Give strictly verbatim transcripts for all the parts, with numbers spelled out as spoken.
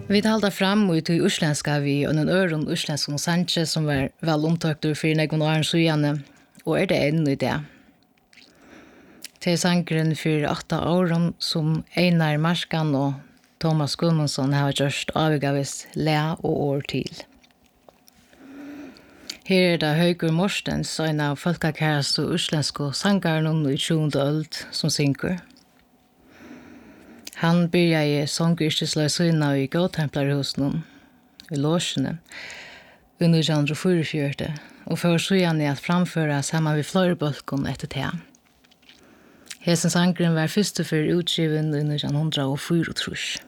Vi talte fram ut i uslenska vi og en øren uslensk og sanje som var vel omtøkter for negon åren sujane, og er det ennå i det. Til sangren for åtta åren som Einar Marskan og Thomas Gudmundsson har gjort avgavis le og år til. Her er det Høygur Morstens, en av folkekærast og uslenske sangaren i tjuende øld som synker. Han byrja i sångyrkesløsøyna i Gåtemplarhusen i Låsene i nitton fyrtiofyra og for så gjerne at framføre sammen med fløyrebølken etter det. Hesen sangren var første for utgiven i nitton fyrtiofyra.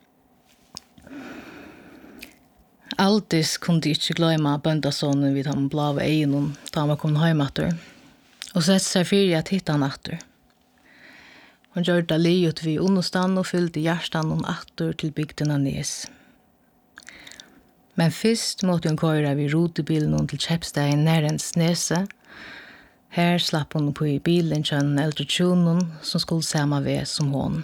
Aldis kunde ikke gløyma bøndasonen vid de blave egenen da han kom hjem etter, og sette seg fyrir at hitta han etter. Hon gjør det livet vi understand og fyllde hjertan og atter til bygdena nes. Men først måtte hun køyre vi rotebilen til Kjepstein nærens nese. Her slapp hun på i bilen til en eldre tjonen som skulle samme ved som hon.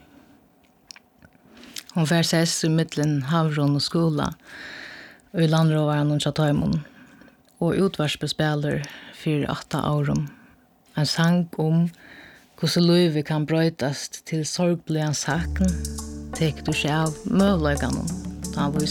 Hon fær ses i middelen havron og skola og i landrovaren og tjataimon og utvarsbespiller for åtta åren. En sang om hvordan livet kan brøytast til sorgblian saken, tek du seg av møvløygene da han var